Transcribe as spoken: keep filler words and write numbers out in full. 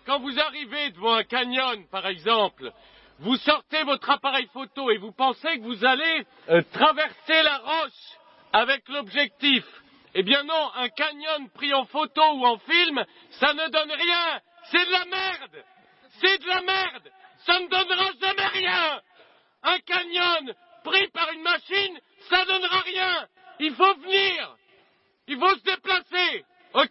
quand vous arrivez devant un canyon, par exemple, vous sortez votre appareil photo et vous pensez que vous allez euh, traverser la roche avec l'objectif. Eh bien non, un canyon pris en photo ou en film, ça ne donne rien. C'est de la merde. C'est de la merde. Ça ne donnera jamais rien. Un canyon pris par une machine, ça ne donnera rien. Il faut venir. Il faut se déplacer. Ok ?